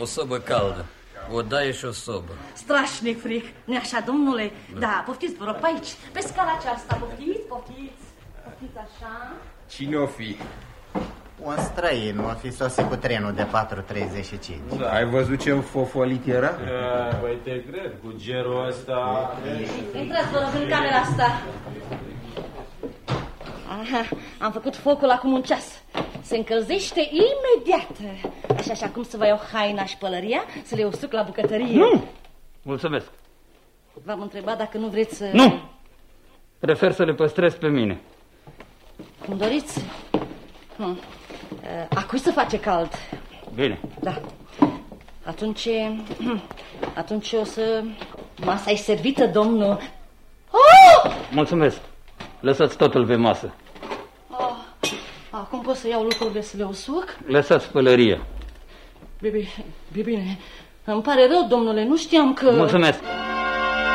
sobă caldă. O daie și o sobă. Strașnic fric, nu-i așa, domnule? Da, poftiți, vă rog, pe aici, pe scala aceasta, poftiți. Poftiți așa. Cine o fi? Un străin, o fi sosit cu trenul de 4:35. Da, ai văzut ce fofolit era? Păi te cred, cu gerul ăsta... Intrați, vă rog, în camera asta. Aha, am făcut focul acum un ceas. Se încălzește imediat. Așa cum să vă iau haina și pălăria, să le usuc la bucătărie. Nu! Mulțumesc. V-am întrebat dacă nu vreți să... Nu! Prefer să le păstrez pe mine. Cum doriți? Nu. A cui să face cald? Bine. Da. Atunci o să... Masa e servită, domnul. Oh! Mulțumesc. Lăsați totul pe masă. Acum pot să iau lucrurile să le usuc? Lăsați pălăria. Bine. Îmi pare rău, domnule, nu știam că... Mulțumesc.